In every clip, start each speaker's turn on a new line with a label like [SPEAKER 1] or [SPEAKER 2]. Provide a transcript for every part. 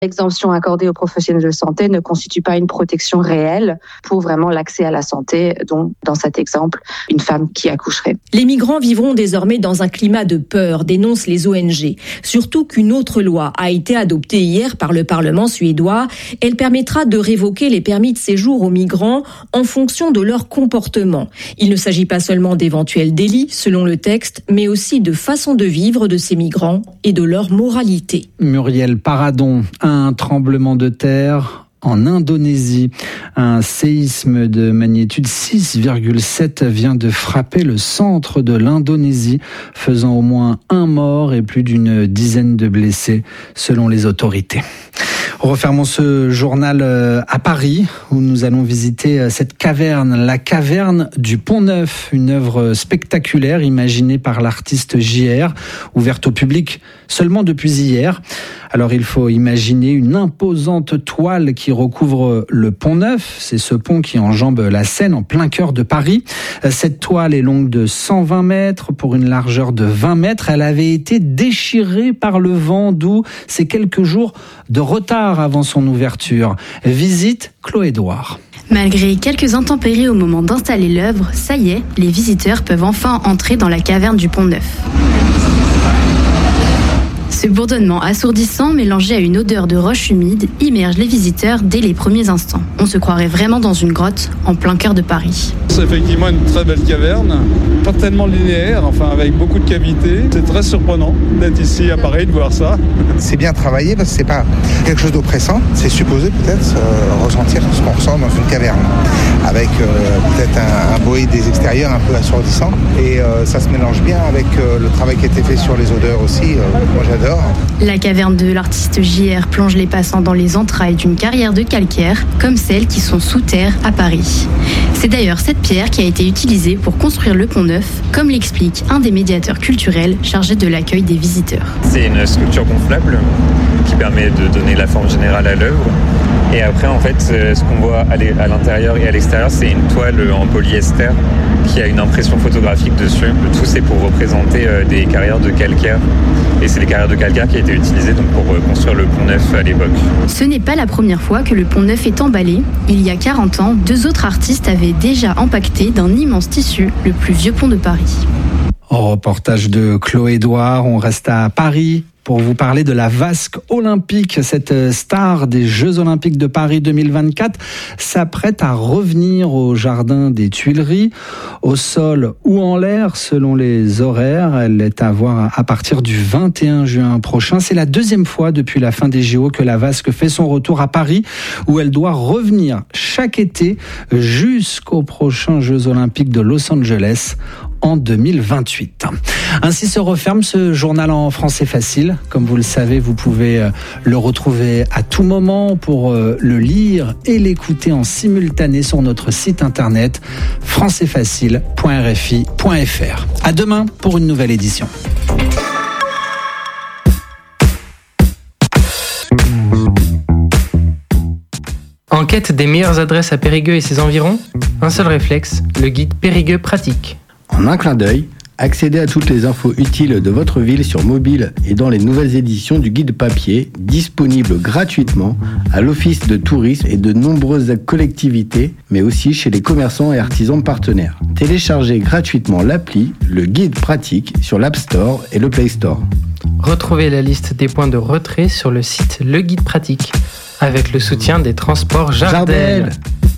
[SPEAKER 1] L'exemption accordée aux professionnels de santé ne constitue pas une protection réelle pour vraiment l'accès à la santé, dont dans cet exemple, une femme qui accoucherait.
[SPEAKER 2] Les migrants vivront désormais dans un climat de peur, dénoncent les ONG. Surtout qu'une autre loi a été adoptée hier par le Parlement suédois. Elle permettra de révoquer les permis de séjour aux migrants en fonction de leur comportement. Il ne s'agit pas seulement d'éventuels délits, selon le texte, mais aussi de façon de vivre de ces migrants et de leur moralité.
[SPEAKER 3] Muriel Paradon, un tremblement de terre en Indonésie. Un séisme de magnitude 6,7 vient de frapper le centre de l'Indonésie, faisant au moins un mort et plus d'une dizaine de blessés, selon les autorités. Refermons ce journal à Paris, où nous allons visiter cette caverne, la caverne du Pont-Neuf, une œuvre spectaculaire imaginée par l'artiste JR, ouverte au public seulement depuis hier. Alors il faut imaginer une imposante toile qui recouvre le Pont-Neuf, c'est ce pont qui enjambe la Seine en plein cœur de Paris. Cette toile est longue de 120 mètres pour une largeur de 20 mètres. Elle avait été déchirée par le vent, d'où ces quelques jours de retard avant son ouverture. Visite Chloé Edouard.
[SPEAKER 4] Malgré quelques intempéries au moment d'installer l'œuvre, ça y est, les visiteurs peuvent enfin entrer dans la caverne du Pont-Neuf. Ce bourdonnement assourdissant, mélangé à une odeur de roche humide, immerge les visiteurs dès les premiers instants. On se croirait vraiment dans une grotte, en plein cœur de Paris.
[SPEAKER 5] C'est effectivement une très belle caverne, pas tellement linéaire, enfin avec beaucoup de cavités. C'est très surprenant d'être ici à Paris, de voir ça.
[SPEAKER 6] C'est bien travaillé parce que c'est pas quelque chose d'oppressant. C'est supposé peut-être ressentir ce qu'on ressent dans une caverne, avec peut-être un bruit des extérieurs un peu assourdissant. Et ça se mélange bien avec le travail qui a été fait sur les odeurs aussi. Moi j'adore.
[SPEAKER 4] La caverne de l'artiste JR plonge les passants dans les entrailles d'une carrière de calcaire, comme celles qui sont sous terre à Paris. C'est d'ailleurs cette pierre qui a été utilisée pour construire le Pont-Neuf, comme l'explique un des médiateurs culturels chargés de l'accueil des visiteurs.
[SPEAKER 7] C'est une sculpture gonflable qui permet de donner la forme générale à l'œuvre. Et après, en fait, ce qu'on voit à l'intérieur et à l'extérieur, c'est une toile en polyester qui a une impression photographique dessus. Le tout, c'est pour représenter des carrières de calcaire. Et c'est les carrières de calcaire qui a été utilisées donc, pour construire le Pont-Neuf à l'époque.
[SPEAKER 4] Ce n'est pas la première fois que le Pont-Neuf est emballé. Il y a 40 ans, 2 autres artistes avaient déjà empaqueté d'un immense tissu le plus vieux pont de Paris.
[SPEAKER 3] Reportage de Chloé Edouard, on reste à Paris pour vous parler de la vasque olympique. Cette star des Jeux Olympiques de Paris 2024 s'apprête à revenir au jardin des Tuileries, au sol ou en l'air selon les horaires. Elle est à voir à partir du 21 juin prochain. C'est la deuxième fois depuis la fin des JO que la vasque fait son retour à Paris, où elle doit revenir chaque été jusqu'aux prochains Jeux Olympiques de Los Angeles en 2028. Ainsi se referme ce journal en français facile. Comme vous le savez, vous pouvez le retrouver à tout moment pour le lire et l'écouter en simultané sur notre site internet françaisfacile.rfi.fr. À demain pour une nouvelle édition.
[SPEAKER 8] En quête des meilleures adresses à Périgueux et ses environs, un seul réflexe, le guide Périgueux pratique.
[SPEAKER 9] En un clin d'œil, accédez à toutes les infos utiles de votre ville sur mobile et dans les nouvelles éditions du guide papier, disponible gratuitement à l'Office de tourisme et de nombreuses collectivités, mais aussi chez les commerçants et artisans partenaires. Téléchargez gratuitement l'appli, le guide pratique, sur l'App Store et le Play Store.
[SPEAKER 8] Retrouvez la liste des points de retrait sur le site Le Guide Pratique, avec le soutien des transports Jardel.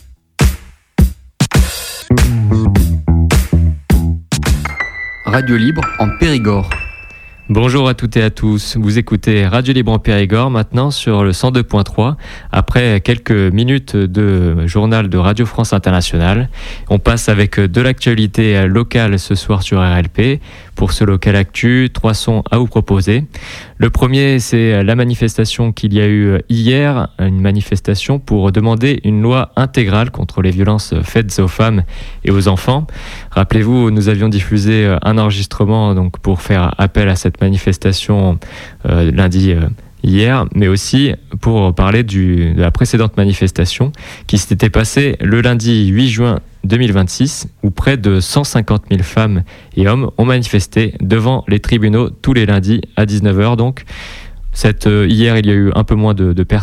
[SPEAKER 10] Radio Libre en Périgord.
[SPEAKER 11] Bonjour à toutes et à tous, vous écoutez Radio Libre en Périgord maintenant sur le 102.3. Après quelques minutes de journal de Radio France Internationale, on passe avec de l'actualité locale ce soir sur RLP. Pour ce local actu, 3 sons à vous proposer. Le premier, c'est la manifestation qu'il y a eu hier, une manifestation pour demander une loi intégrale contre les violences faites aux femmes et aux enfants. Rappelez-vous, nous avions diffusé un enregistrement donc, pour faire appel à cette manifestation lundi hier, mais aussi pour parler de la précédente manifestation qui s'était passée le lundi 8 juin 2026, où près de 150 000 femmes et hommes ont manifesté devant les tribunaux tous les lundis à 19h donc, Hier, il y a eu un peu moins de personnes.